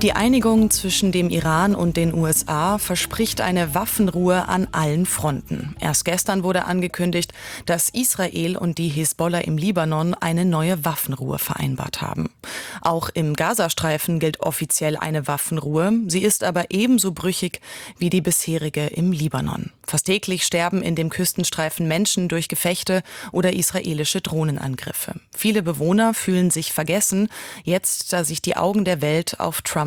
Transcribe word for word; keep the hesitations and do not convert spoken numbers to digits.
Die Einigung zwischen dem Iran und den U S A verspricht eine Waffenruhe an allen Fronten. Erst gestern wurde angekündigt, dass Israel und die Hisbollah im Libanon eine neue Waffenruhe vereinbart haben. Auch im Gazastreifen gilt offiziell eine Waffenruhe. Sie ist aber ebenso brüchig wie die bisherige im Libanon. Fast täglich sterben in dem Küstenstreifen Menschen durch Gefechte oder israelische Drohnenangriffe. Viele Bewohner fühlen sich vergessen, jetzt da sich die Augen der Welt auf Trump